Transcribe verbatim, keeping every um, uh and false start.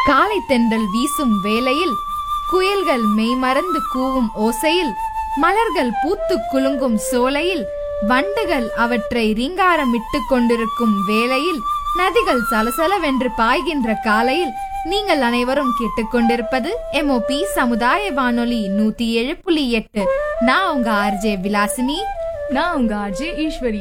காலை தென்றல் வீசும் வேளையில், குயில்கள் மெய்மறந்து கூவும் ஓசையில், மலர்கள் பூத்து குலுங்கும் சோலையில், வண்டுகள் அவற்றை ரீங்காரமிட்டு கொண்டிருக்கும் வேளையில், நதிகள் சலசலவென்று பாய்கின்ற காலையில், நீங்கள் அனைவரும் கேட்டுக்கொண்டிருப்பது எம்ஓபி சமுதாய வானொலி நூத்தி ஏழு புள்ளி எட்டு. நான் உங்க ஆர்ஜே விலாசினி. நான் உங்க ஆர்ஜே ஈஸ்வரி.